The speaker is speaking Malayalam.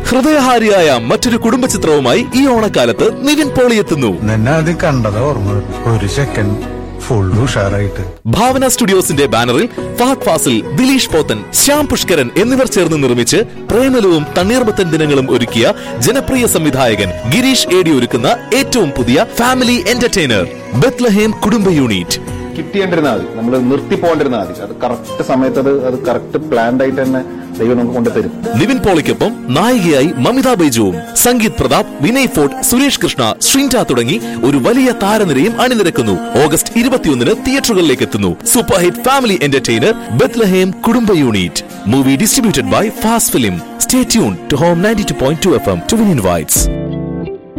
ഹൃദയഹാരിയായ മറ്റൊരു കുടുംബ ചിത്രവുമായി ഈ ഓണക്കാലത്ത് നിവിൻ പോളി എത്തുന്നു. നിന്നെ അത് കണ്ടത് ഓർമ്മ, ഒരു സെക്കൻഡ് ഫുൾ ഉഷാറായിട്ട്. ഭാവന സ്റ്റുഡിയോസിന്റെ ബാനറിൽ ഫഹദ് ഫാസിൽ, ദിലീഷ് പോത്തൻ, ശ്യാം പുഷ്കരൻ എന്നിവർ ചേർന്ന് നിർമ്മിച്ച് പ്രേമലവും തണ്ണീർമത്തൻ ദിനങ്ങളും ഒരുക്കിയ ജനപ്രിയ സംവിധായകൻ ഗിരീഷ് ഏടി ഒരുക്കുന്ന ഏറ്റവും പുതിയ ഫാമിലി എന്റർടൈനർ ബെത്ലഹേം കുടുംബ യൂണിറ്റ്. കിട്ടിയേണ്ടിരുന്നാൽ മതി, നമ്മൾ നിർത്തി പോകേണ്ടിരുന്നാൽ മതി. അത് കറക്റ്റ് സമയത്ത് അത് കറക്റ്റ് പ്ലാൻഡ് ആയിട്ട് തന്നെ ദൈവം നമുക്ക് കൊണ്ടുതരും. നിവിൻ പോളിക്കൊപ്പം നായികയായി മമിത ബൈജുവും, സംഗീത് പ്രതാപ്, വിനയ് ഫോർട്ട്, സുരേഷ് കൃഷ്ണ, ശ്രീൻജ തുടങ്ങി ഒരു വലിയ താരനിരയും അണിനിരക്കുന്നു. ഓഗസ്റ്റ് 21 തിയേറ്ററുകളിലേക്ക് എത്തുന്നു super hit family entertainer Bethlehem കുടുംബ unit. Movie distributed by fast film. Stay tuned to Home 92.2 FM to win invites.